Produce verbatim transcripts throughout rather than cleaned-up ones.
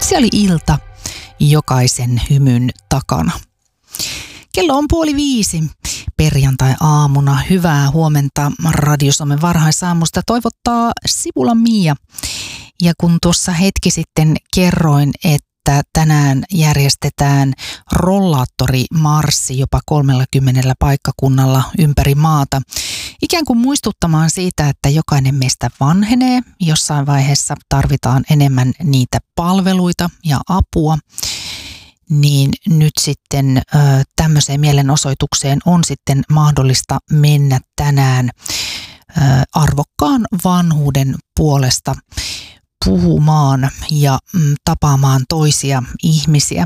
Se oli ilta jokaisen hymyn takana. Kello on puoli viisi perjantai-aamuna. Hyvää huomenta Radio Suomen varhaisaamusta toivottaa Sipula Mia. Ja kun tuossa hetki sitten kerroin, että tänään järjestetään rollaattorimarssi jopa kolmellakymmenellä paikkakunnalla ympäri maata, ikään kuin muistuttamaan siitä, että jokainen meistä vanhenee. Jossain vaiheessa tarvitaan enemmän niitä palveluita ja apua. Niin nyt sitten ö, tämmöiseen mielenosoitukseen on sitten mahdollista mennä tänään ö, arvokkaan vanhuuden puolesta puhumaan ja mm, tapaamaan toisia ihmisiä.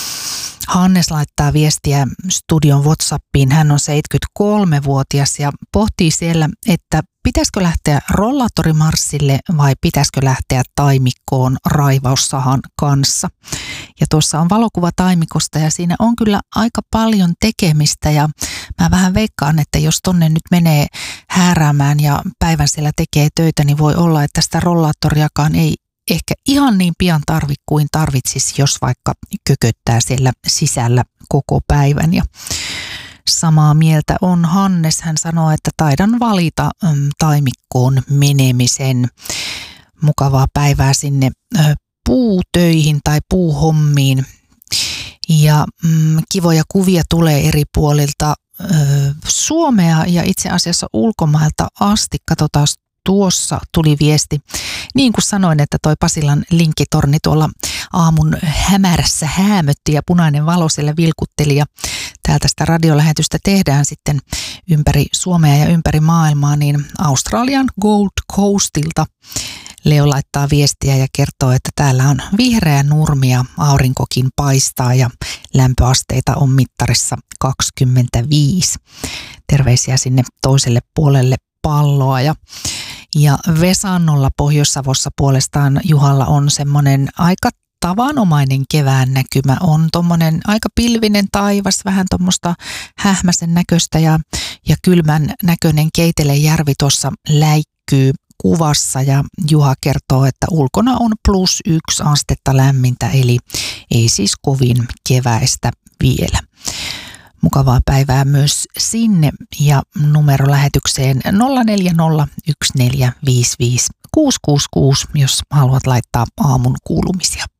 Hannes laittaa viestiä studion WhatsAppiin. Hän on seitsemänkymmentäkolmevuotias ja pohtii siellä, että pitäisikö lähteä rollaattorimarssille vai pitäisikö lähteä taimikkoon raivaussahan kanssa. Ja tuossa on valokuva taimikosta ja siinä on kyllä aika paljon tekemistä ja mä vähän veikkaan, että jos tonne nyt menee hääräämään ja päivän siellä tekee töitä, niin voi olla, että sitä rollaattoriakaan ei ehkä ihan niin pian tarvi kuin tarvitsisi, jos vaikka kököttää siellä sisällä koko päivän. Ja samaa mieltä on Hannes. Hän sanoo, että taidan valita mm, taimikkoon menemisen. Mukavaa päivää sinne ö, puutöihin tai puuhommiin. Ja mm, kivoja kuvia tulee eri puolilta ö, Suomea ja itse asiassa ulkomailta asti. Katsotaan, tuossa tuli viesti. Niin kuin sanoin, että toi Pasilan linkkitorni tuolla aamun hämärässä häämötti ja punainen valo siellä vilkutteli ja täältä sitä radiolähetystä tehdään sitten ympäri Suomea ja ympäri maailmaa, niin Australian Gold Coastilta Leo laittaa viestiä ja kertoo, että täällä on vihreä nurmi ja aurinkokin paistaa ja lämpöasteita on mittarissa kaksikymmentäviisi. Terveisiä sinne toiselle puolelle palloa ja Ja Vesannolla Pohjois-Savossa puolestaan Juhalla on semmoinen aika tavanomainen kevään näkymä. On tommonen aika pilvinen taivas, vähän tuommoista hähmäsen näköistä ja, ja kylmän näköinen Keitelejärvi tuossa läikkyy kuvassa. Ja Juha kertoo, että ulkona on plus yksi astetta lämmintä, eli ei siis kovin keväistä vielä. Mukavaa päivää myös sinne ja numerolähetykseen nolla neljä nolla yksi neljä viisi viisi kuusi kuusi kuusi, jos haluat laittaa aamun kuulumisia.